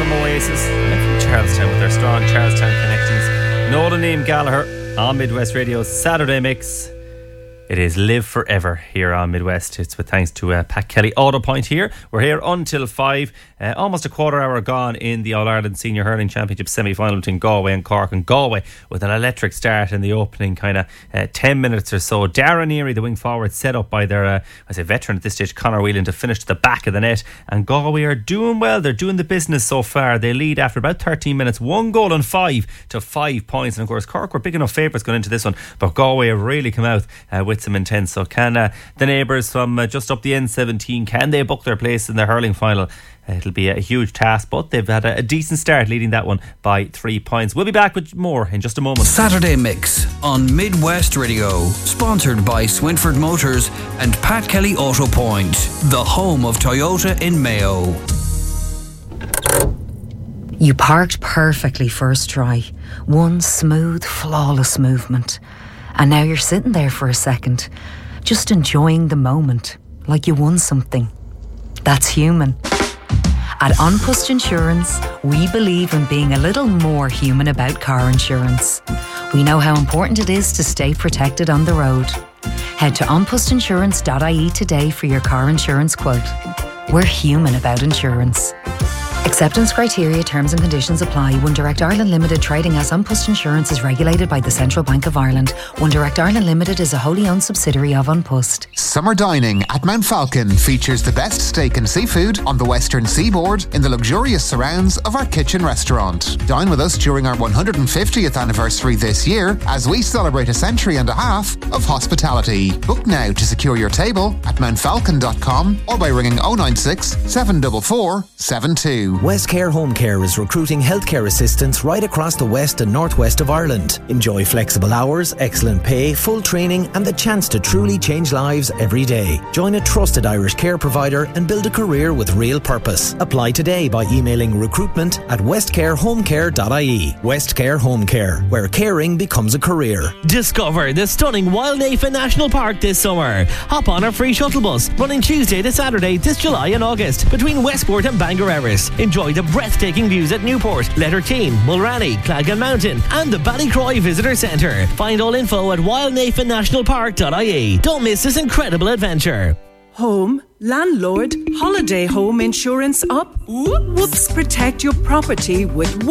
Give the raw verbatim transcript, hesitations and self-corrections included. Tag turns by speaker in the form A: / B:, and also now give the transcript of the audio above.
A: from Oasis and from Charlestown with their strong Charlestown connections. Noel and Liam Gallagher on Midwest Radio's Saturday Mix. It is Live Forever here on Midwest. It's with thanks to uh, Pat Kelly Auto Point here. We're here until five. Uh, almost a quarter hour gone in the All-Ireland Senior Hurling Championship semi-final between Galway and Cork. And Galway with an electric start in the opening kind of uh, ten minutes or so. Darren Erie, the wing forward, set up by their, uh, I say veteran at this stage, Conor Whelan, to finish to the back of the net. And Galway are doing well. They're doing the business so far. They lead after about thirteen minutes. One goal and five to five points. And of course, Cork were big enough favourites going into this one. But Galway have really come out uh, with some intense. So can uh, the neighbours from uh, just up the N seventeen, can they book their place in the hurling final? Uh, it'll be a huge task, but they've had a, a decent start, leading that one by three points. We'll be back with more in just a moment.
B: Saturday Mix on Midwest Radio, sponsored by Swinford Motors and Pat Kelly Auto Point, the home of Toyota in Mayo.
C: You parked perfectly first try. One smooth, flawless movement. And now you're sitting there for a second, just enjoying the moment, like you won something. That's human. At An Post Insurance, we believe in being a little more human about car insurance. We know how important it is to stay protected on the road. Head to an post insurance dot I E today for your car insurance quote. We're human about insurance. Acceptance criteria, terms and conditions apply. One Direct Ireland Limited, trading as An Post Insurance, is regulated by the Central Bank of Ireland. One Direct Ireland Limited is a wholly owned subsidiary of An Post.
D: Summer dining at Mount Falcon features the best steak and seafood on the western seaboard in the luxurious surrounds of our kitchen restaurant. Dine with us during our one hundred fiftieth anniversary this year as we celebrate a century and a half of hospitality. Book now to secure your table at mount falcon dot com or by ringing oh nine six, seven four four, seven two.
E: Westcare Home Care is recruiting healthcare assistants right across the west and northwest of Ireland. Enjoy flexible hours, excellent pay, full training and the chance to truly change lives every day. Join a trusted Irish care provider and build a career with real purpose. Apply today by emailing recruitment at westcare home care dot I E. Westcare Home Care, where caring becomes a career.
F: Discover the stunning Wildnafa National Park this summer. Hop on our free shuttle bus running Tuesday to Saturday this July and August between Westport and Bangor Erris. Enjoy the breathtaking views at Newport, Letterteen, Mulranny, Clagan Mountain and the Ballycroy Visitor Centre. Find all info at wildnafa national park dot I E. Don't miss this incredible adventure.
G: Home, landlord, holiday home insurance up? Whoops, protect your property with